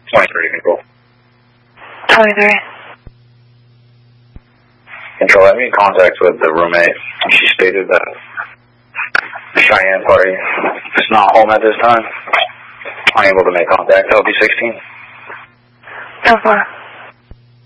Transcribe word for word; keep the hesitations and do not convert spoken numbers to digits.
twenty-three, control. twenty-three. Control, I'm in contact with the roommate. She stated that the Cheyenne party is not home at this time. Unable to make contact. L B sixteen. So far.